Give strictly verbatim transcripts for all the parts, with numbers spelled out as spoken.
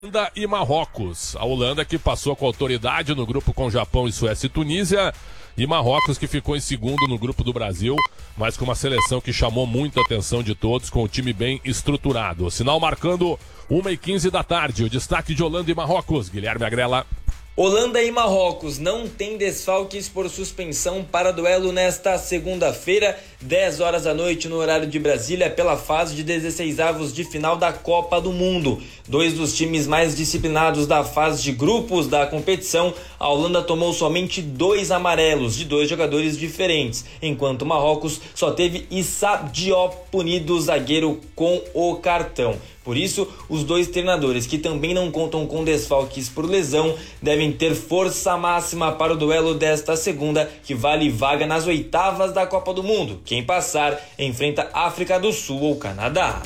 Holanda e Marrocos. A Holanda que passou com autoridade no grupo com Japão e Suécia e Tunísia, e Marrocos que ficou em segundo no grupo do Brasil, mas com uma seleção que chamou muito a atenção de todos, com o time bem estruturado. O sinal marcando uma e quinze da tarde. O destaque de Holanda e Marrocos. Guilherme Agrela. Holanda e Marrocos não tem desfalques por suspensão para duelo nesta segunda-feira, dez horas da noite no horário de Brasília, pela fase de dezesseisavos de final da Copa do Mundo. Dois dos times mais disciplinados da fase de grupos da competição, a Holanda tomou somente dois amarelos de dois jogadores diferentes, enquanto o Marrocos só teve Issa Diop punido, zagueiro, com o cartão. Por isso, os dois treinadores, que também não contam com desfalques por lesão, devem ter força máxima para o duelo desta segunda, que vale vaga nas oitavas da Copa do Mundo. Quem passar enfrenta África do Sul ou Canadá.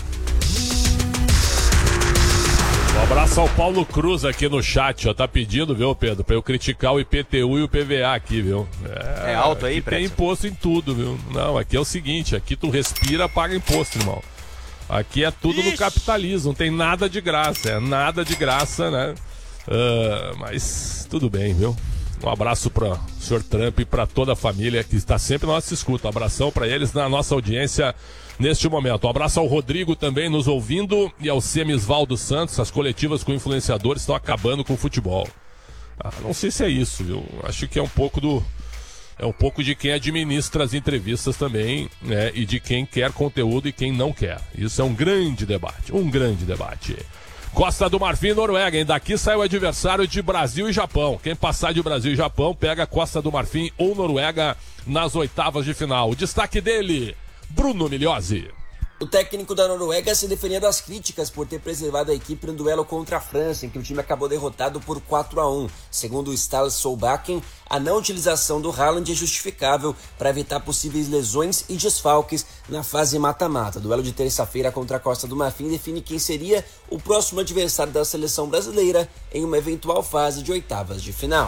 Um abraço ao Paulo Cruz aqui no chat, ó. Tá pedindo, viu, Pedro, pra eu criticar o I P T U e o P V A aqui, viu? É, é alto aí, Tem imposto em tudo, viu? Não, aqui é o seguinte, aqui tu respira, paga imposto, irmão. Aqui é tudo Ixi. no capitalismo, não tem nada de graça, é nada de graça, né? Uh, mas tudo bem, viu? Um abraço para o senhor Trump e para toda a família que está sempre na nossa escuta. Um abração para eles na nossa audiência neste momento. Um abraço ao Rodrigo também nos ouvindo e ao Semisvaldo Santos. As coletivas com influenciadores estão acabando com o futebol. Ah, não sei se é isso, viu? Acho que é um pouco do... É um pouco de quem administra as entrevistas também, né? E de quem quer conteúdo e quem não quer. Isso é um grande debate, um grande debate. Costa do Marfim e Noruega, hein? Daqui sai o adversário de Brasil e Japão. Quem passar de Brasil e Japão pega Costa do Marfim ou Noruega nas oitavas de final. O destaque dele, Bruno Migliozzi. O técnico da Noruega se defendeu das críticas por ter preservado a equipe no duelo contra a França, em que o time acabou derrotado por quatro a um. Segundo o Ståle Solbakken, a não utilização do Haaland é justificável para evitar possíveis lesões e desfalques na fase mata-mata. O duelo de terça-feira contra a Costa do Marfim define quem seria o próximo adversário da seleção brasileira em uma eventual fase de oitavas de final.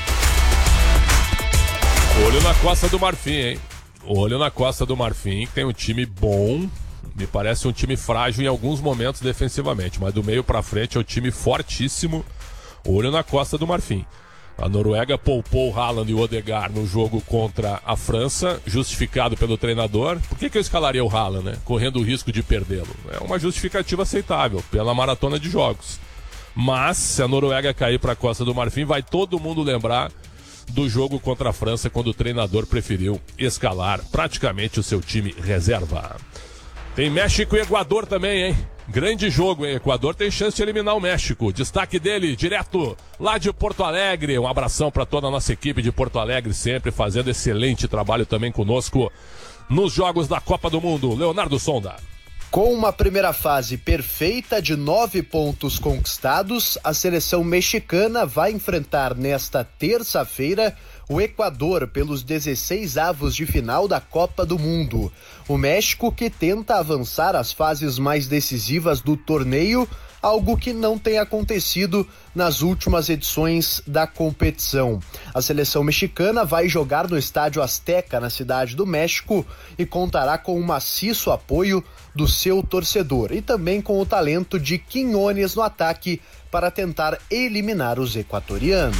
Olho na Costa do Marfim, hein? Olho na Costa do Marfim, que tem um time bom. Me parece um time frágil em alguns momentos defensivamente, mas do meio pra frente é um time fortíssimo. Olho na Costa do Marfim. A Noruega poupou o Haaland e o Odegaard no jogo contra a França, justificado pelo treinador. Por que que eu escalaria o Haaland, né? Correndo o risco de perdê-lo. É uma justificativa aceitável pela maratona de jogos. Mas, se a Noruega cair pra Costa do Marfim, vai todo mundo lembrar do jogo contra a França, quando o treinador preferiu escalar praticamente o seu time reserva. Tem México e Equador também, hein? Grande jogo, hein? Equador tem chance de eliminar o México. Destaque dele, direto lá de Porto Alegre. Um abração para toda a nossa equipe de Porto Alegre, sempre fazendo excelente trabalho também conosco nos jogos da Copa do Mundo. Leonardo Sonda. Com uma primeira fase perfeita de nove pontos conquistados, a seleção mexicana vai enfrentar nesta terça-feira o Equador pelos dezesseisavos de final da Copa do Mundo. O México, que tenta avançar às fases mais decisivas do torneio, algo que não tem acontecido nas últimas edições da competição. A seleção mexicana vai jogar no Estádio Azteca, na Cidade do México, e contará com um maciço apoio do seu torcedor e também com o talento de Quiñones no ataque para tentar eliminar os equatorianos.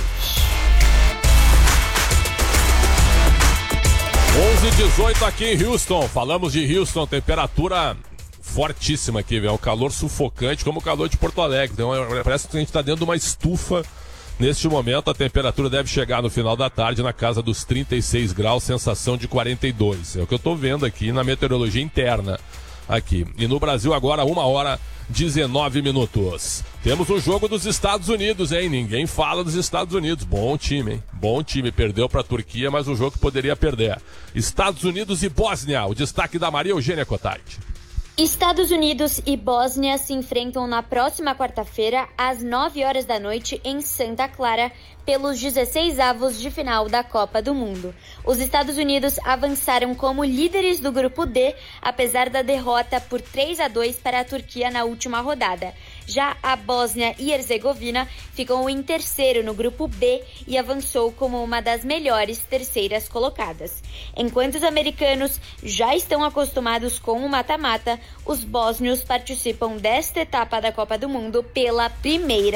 onze e dezoito aqui em Houston. Falamos de Houston, temperatura fortíssima aqui, velho. Um calor sufocante, como o calor de Porto Alegre. Então, parece que a gente está dentro de uma estufa. Neste momento, a temperatura deve chegar no final da tarde na casa dos trinta e seis graus, sensação de quarenta e dois. É o que eu estou vendo aqui na meteorologia interna. Aqui. E no Brasil agora, uma hora dezenove minutos. Temos o jogo dos Estados Unidos, hein? Ninguém fala dos Estados Unidos. Bom time, hein? Bom time. Perdeu para a Turquia, mas um jogo que poderia perder. Estados Unidos e Bósnia. O destaque da Maria Eugênia Cotati. Estados Unidos e Bósnia se enfrentam na próxima quarta-feira, às nove horas da noite, em Santa Clara, pelos dezesseisavos de final da Copa do Mundo. Os Estados Unidos avançaram como líderes do Grupo D, apesar da derrota por três a dois para a Turquia na última rodada. Já a Bósnia e Herzegovina ficou em terceiro no grupo B e avançou como uma das melhores terceiras colocadas. Enquanto os americanos já estão acostumados com o mata-mata, os bósnios participam desta etapa da Copa do Mundo pela primeira